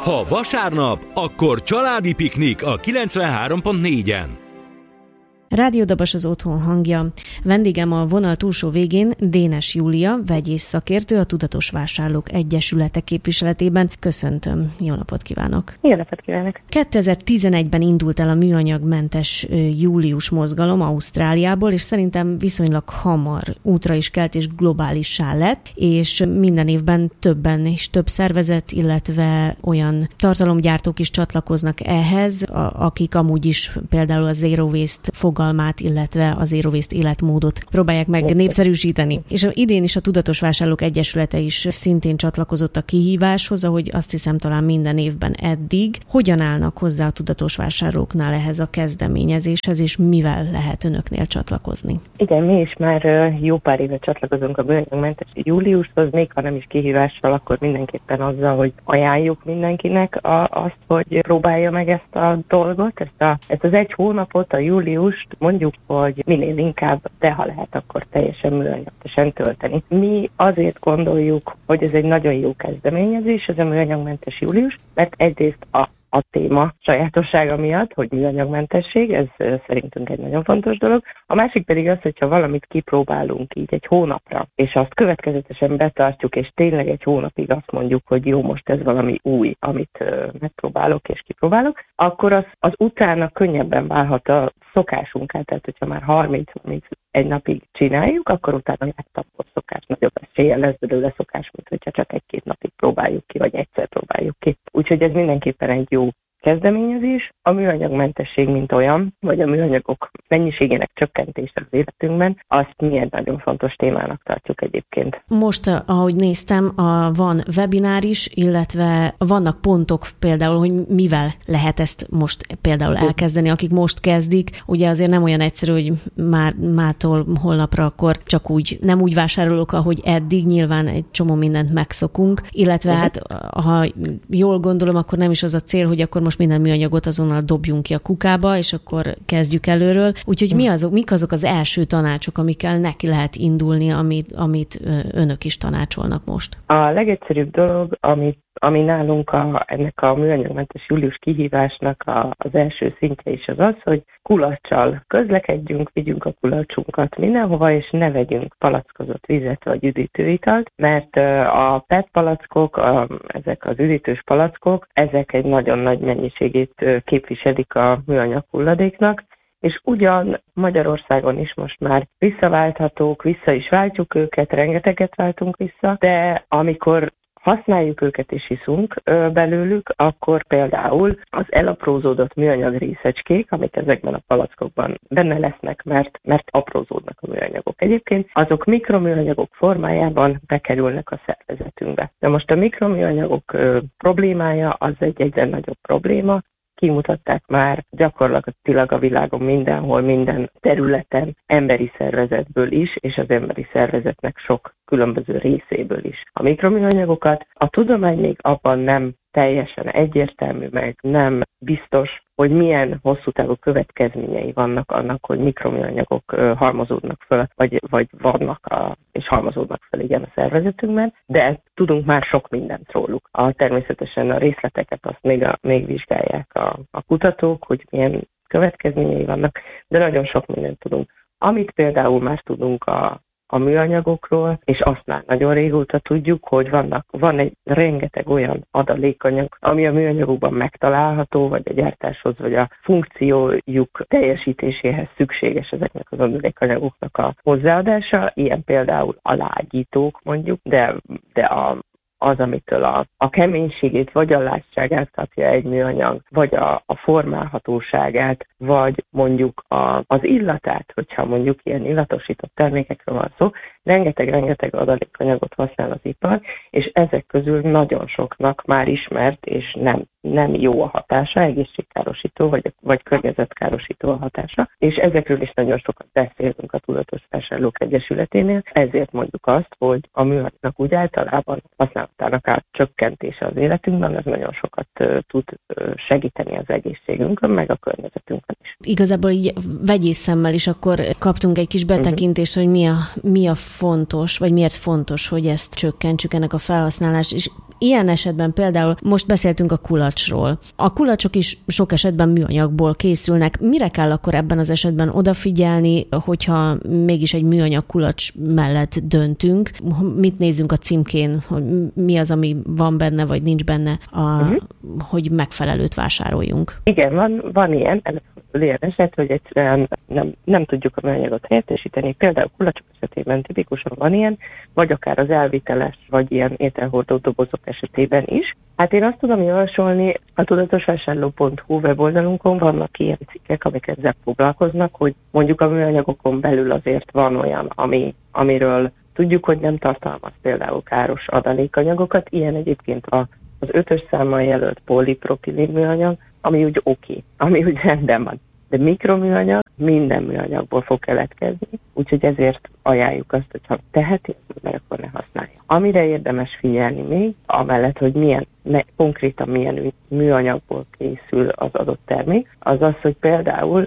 Ha vasárnap, akkor családi piknik a 93.4-en. Rádió Dabas az otthon hangja. Vendégem a vonal túlsó végén Dénes Júlia, vegyész szakértő, a Tudatos Vásárlók Egyesülete képviseletében. Köszöntöm, jó napot kívánok! Jó napot kívánok! 2011-ben indult el a műanyagmentes július mozgalom Ausztráliából, és szerintem viszonylag hamar útra is kelt és globálissá lett, és minden évben többen és több szervezet, illetve olyan tartalomgyártók is csatlakoznak ehhez, akik amúgy is például a Zero Waste fogalmát, illetve az Zero Waste életmódot próbálják meg népszerűsíteni. És idén is a Tudatos Vásárlók Egyesülete is szintén csatlakozott a kihíváshoz, ahogy azt hiszem talán minden évben eddig. Hogyan állnak hozzá a tudatos vásárlóknál ehhez a kezdeményezéshez, és mivel lehet önöknél csatlakozni? Igen, mi is már jó pár éve csatlakozunk a műanyagmentes júliushoz, még ha nem is kihívással, akkor mindenképpen azzal, hogy ajánljuk mindenkinek azt, hogy próbálja meg ezt a dolgot, ezt az egy hónapot, a júliust, mondjuk, hogy minél inkább, de ha lehet, akkor teljesen műanyagmentesen tölteni. Mi azért gondoljuk, hogy ez egy nagyon jó kezdeményezés, ez a műanyagmentes július, mert egyrészt a téma sajátossága miatt, hogy műanyagmentesség, ez szerintünk egy nagyon fontos dolog. A másik pedig az, hogyha valamit kipróbálunk így egy hónapra, és azt következetesen betartjuk, és tényleg egy hónapig azt mondjuk, hogy jó, most ez valami új, amit megpróbálok és kipróbálok, akkor az utána könnyebben válhat a szokásunká. Tehát, hogyha már 30-31 napig csináljuk, akkor utána megtapott szokás, nagyobb eséllyel lesz belőle szokás, mint hogyha csak egy-két napig próbáljuk ki, vagy egyszer próbáljuk ki. Úgyhogy ez mindenképpen egy jó kezdeményezés. A műanyagmentesség, mint olyan, vagy a műanyagok mennyiségének csökkentése az életünkben, azt mi egy nagyon fontos témának tartjuk egyébként. Most, ahogy néztem, van webinár is, illetve vannak pontok például, hogy mivel lehet ezt most például elkezdeni, akik most kezdik. Ugye azért nem olyan egyszerű, hogy mától holnapra akkor csak úgy, nem úgy vásárolok, ahogy eddig, nyilván egy csomó mindent megszokunk, illetve hát, ha jól gondolom, akkor nem is az a cél, hogy akkor most minden műanyagot azonnal dobjunk ki a kukába, és akkor kezdjük előről. Úgyhogy mik azok az első tanácsok, amikkel neki lehet indulni, amit önök is tanácsolnak most? A legegyszerűbb dolog, ami nálunk ennek a műanyagmentes július kihívásnak az első szintje is az, hogy kulacsal közlekedjünk, vigyünk a kulacsunkat mindenhova, és ne vegyünk palackozott vizet vagy üdítőitalt, mert a PET palackok, ezek az üdítős palackok, ezek egy nagyon nagy mennyiségét képviselik a műanyag hulladéknak, és ugyan Magyarországon is most már visszaválthatók, vissza is váltjuk őket, rengeteget váltunk vissza, de amikor használjuk őket és iszunk belőlük, akkor például az elaprózódott műanyag részecskék, amik ezekben a palackokban benne lesznek, mert aprózódnak a műanyagok. Egyébként azok mikroműanyagok formájában bekerülnek a szervezetünkbe. De most a mikroműanyagok problémája az egy egyre nagyobb probléma. Kimutatták már gyakorlatilag a világon mindenhol, minden területen, emberi szervezetből is, és az emberi szervezetnek sok különböző részéből is a mikroműanyagokat. A tudomány még abban nem teljesen egyértelmű, meg nem biztos, hogy milyen hosszú távú következményei vannak annak, hogy mikroműanyagok halmozódnak föl, vagy vannak és halmozódnak föl igen a szervezetünkben, de tudunk már sok mindent róluk. Természetesen a részleteket azt még vizsgálják a kutatók, hogy milyen következményei vannak, de nagyon sok mindent tudunk. Amit például már tudunk a műanyagokról, és azt már nagyon régóta tudjuk, hogy van egy rengeteg olyan adalékanyag, ami a műanyagokban megtalálható, vagy a gyártáshoz, vagy a funkciójuk teljesítéséhez szükséges ezeknek az adalékanyagoknak a hozzáadása. Ilyen például a lágyítók mondjuk, de az, amitől a keménységét vagy a látságát kapja egy műanyag, vagy a formálhatóságát, vagy mondjuk az illatát, hogyha mondjuk ilyen illatosított termékekről van szó, rengeteg adalékanyagot használ az ipar, és ezek közül nagyon soknak már ismert, és nem jó a hatása, egészségkárosító, vagy környezetkárosító a hatása, és ezekről is nagyon sokat beszélünk a Tudatos Vásárlók Egyesületénél, ezért mondjuk azt, hogy a műanyagnak úgy általában használatának a csökkentése az életünkben, ez nagyon sokat tud segíteni az egészségünkön, meg a környezetünkön is. Igazából így vegyész szemmel is akkor kaptunk egy kis betekintést, hogy mi a fontos, vagy miért fontos, hogy ezt csökkentsük, ennek a felhasználás, és ilyen esetben például most beszéltünk a kulacsról. A kulacsok is sok esetben műanyagból készülnek. Mire kell akkor ebben az esetben odafigyelni, hogyha mégis egy műanyag kulacs mellett döntünk? Mit nézzünk a címkén, hogy mi az, ami van benne, vagy nincs benne, hogy megfelelőt vásároljunk? Igen, van ilyen eset, hogy egyszerűen nem tudjuk a műanyagot helyettesíteni. Például kulacsok esetében tipikusan van ilyen, vagy akár az elviteles, vagy ilyen ételhordó dobozok esetében is. Hát én azt tudom javasolni, a tudatosvásárló.hu weboldalunkon vannak ilyen cikkek, amik ezzel foglalkoznak, hogy mondjuk a műanyagokon belül azért van olyan, amiről tudjuk, hogy nem tartalmaz például káros adalékanyagokat. Ilyen egyébként az 5-ös számmal jelölt polipropilén műanyag, ami úgy oké, ami úgy rendben van. De mikroműanyag minden műanyagból fog keletkezni, úgyhogy ezért ajánljuk azt, hogyha teheti, mert akkor ne használja. Amire érdemes figyelni még, amellett, hogy konkrétan milyen műanyagból készül az adott termék, az az, hogy például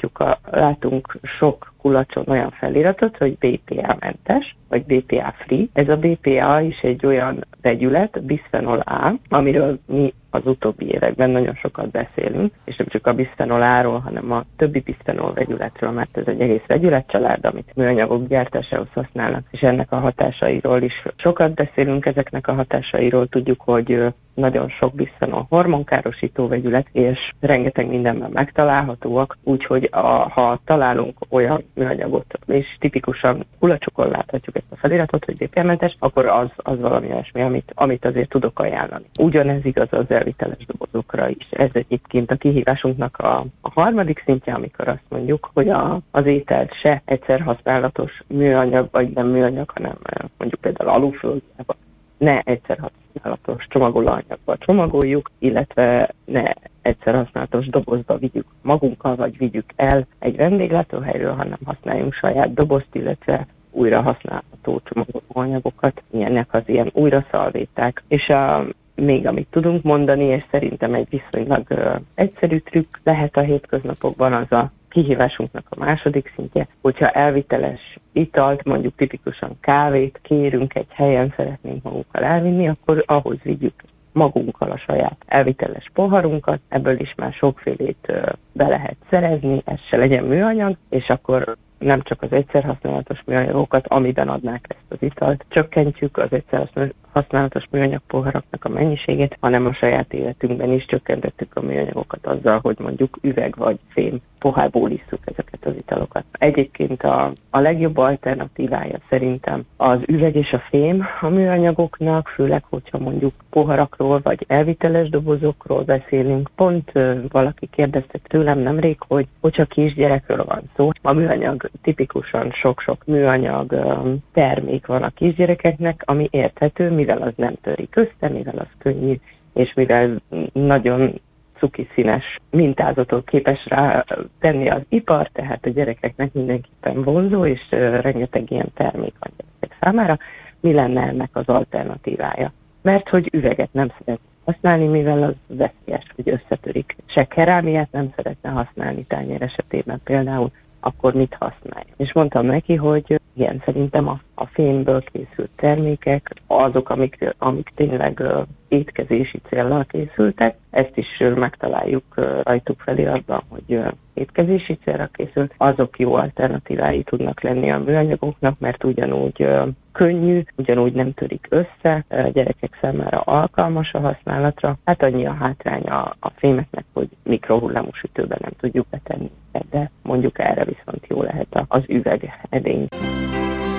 látunk sok kulacson olyan feliratot, hogy BPA-mentes, vagy BPA-free. Ez a BPA is egy olyan vegyület, bisphenol A, amiről mi az utóbbi években nagyon sokat beszélünk, és nem csak a bisphenol A-ról, hanem a többi bisphenol vegyületről, mert ez egy egész vegyületcsalád, amit műanyagok gyártásához használnak, és ennek a hatásairól is sokat beszélünk, ezeknek a hatásairól tudjuk, hogy nagyon sok bisphenol hormonkárosító vegyület, és rengeteg mindenben megtalálhatóak, úgyhogy ha találunk olyan műanyagot, és tipikusan kulacsokon láthatjuk ezt a feliratot, hogy BPA-mentes, akkor az valami olyasmi, amit azért tudok ajánlani. Ugyanez igaz az elviteles dobozokra is. Ez egyébként a kihívásunknak a harmadik szintje, amikor azt mondjuk, hogy az ételt se egyszer használatos műanyag, vagy nem műanyag, hanem mondjuk például alufóliában ne egyszer használatos csomagolóanyagba csomagoljuk, illetve ne egyszer használatos dobozba vigyük magunkkal, vagy vigyük el egy vendéglátóhelyről, hanem használjunk saját dobozt, illetve újra használható csomagolóanyagokat, ilyenek az ilyen újraszalvéták. És még amit tudunk mondani, és szerintem egy viszonylag egyszerű trükk lehet a hétköznapokban, az a kihívásunknak a második szintje, hogyha elviteles italt, mondjuk tipikusan kávét kérünk egy helyen, szeretnénk magunkkal elvinni, akkor ahhoz vigyük magunkkal a saját elviteles poharunkat, ebből is már sokfélét be lehet szerezni, ez se legyen műanyag, és akkor nem csak az egyszer használatos műanyagokat, amiben adnák ezt az italt, csökkentjük az egyszer használatos műanyag poharaknak a mennyiségét, hanem a saját életünkben is csökkentettük a műanyagokat azzal, hogy mondjuk üveg vagy fém pohárból isszuk ezeket az italokat. Egyébként a legjobb alternatívája szerintem az üveg és a fém a műanyagoknak, főleg, hogyha mondjuk poharakról vagy elviteles dobozokról beszélünk. Pont valaki kérdezte tőlem nemrég, hogy csak kisgyerekről van szó. A műanyag tipikusan sok-sok műanyag termék van a kisgyerekeknek, ami érthető, mivel az nem törik össze, mivel az könnyű, és mivel nagyon cuki színes mintázatot képes rá tenni az ipar, tehát a gyerekeknek mindenképpen vonzó, és rengeteg ilyen termék van gyerekek számára. Mi lenne ennek az alternatívája? Mert hogy üveget nem szeretne használni, mivel az veszélyes, hogy összetörik. Se kerámiát nem szeretne használni tányér esetében például, akkor mit használja? És mondtam neki, hogy igen, szerintem a fémből készült termékek, azok, amik tényleg étkezési céllal készültek, ezt is megtaláljuk rajtuk feliratban, hogy étkezési célra készült, azok jó alternatívái tudnak lenni a műanyagoknak, mert ugyanúgy könnyű, ugyanúgy nem törik össze, gyerekek számára alkalmas a használatra. Hát annyi a hátránya a fémeknek, hogy mikrohullámú sütőben nem tudjuk betenni, de mondjuk erre viszont jó lehet az üveg edény.